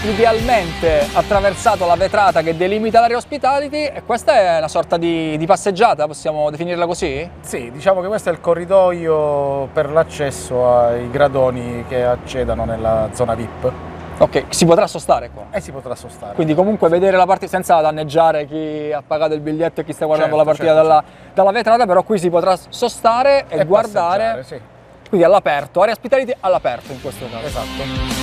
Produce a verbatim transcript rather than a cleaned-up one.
idealmente attraversato la vetrata che delimita l'area hospitality e questa è una sorta di, di passeggiata, possiamo definirla così? Sì, diciamo che questo è il corridoio per l'accesso ai gradoni che accedano nella zona V I P. Ok, si potrà sostare qua? E si potrà sostare. Quindi comunque vedere la partita senza danneggiare chi ha pagato il biglietto e chi sta guardando Certo, la partita certo, dalla, certo. dalla vetrata, però qui si potrà sostare e, E guardare, sì. quindi all'aperto, area hospitality all'aperto in questo caso. Esatto.